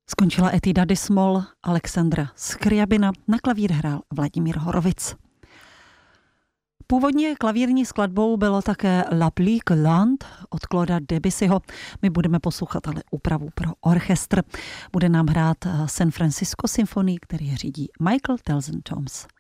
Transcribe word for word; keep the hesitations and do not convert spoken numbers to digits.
Skončila etuda dis-moll Alexandra Skriabina, na klavír hrál Vladimír Horovic. Původně klavírní skladbou bylo také La Pluie Galante od Clauda Debussyho. My budeme poslouchat ale úpravu pro orchestr. Bude nám hrát San Francisco Symphony, který řídí Michael Telson Thomas.